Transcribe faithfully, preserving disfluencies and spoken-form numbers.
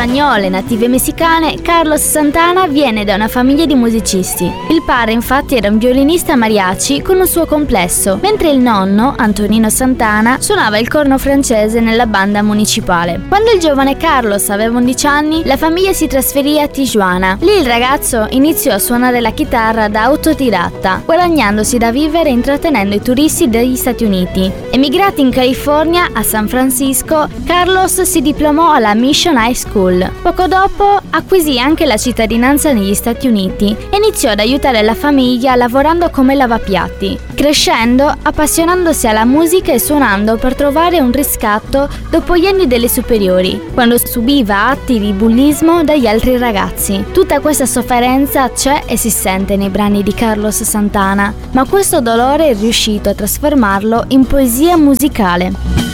spagnole native messicane, Carlos Santana viene da una famiglia di musicisti. Il padre infatti era un violinista mariachi con un suo complesso, mentre il nonno, Antonino Santana, suonava il corno francese nella banda municipale. Quando il giovane Carlos aveva undici anni, la famiglia si trasferì a Tijuana. Lì il ragazzo iniziò a suonare la chitarra da autodidatta, guadagnandosi da vivere intrattenendo i turisti degli Stati Uniti. Emigrati in California, a San Francisco, Carlos si diplomò alla Mission High School. Poco dopo acquisì anche la cittadinanza negli Stati Uniti e iniziò ad aiutare la famiglia lavorando come lavapiatti, crescendo, appassionandosi alla musica e suonando per trovare un riscatto dopo gli anni delle superiori, quando subiva atti di bullismo dagli altri ragazzi. Tutta questa sofferenza c'è e si sente nei brani di Carlos Santana, ma questo dolore è riuscito a trasformarlo in poesia musicale.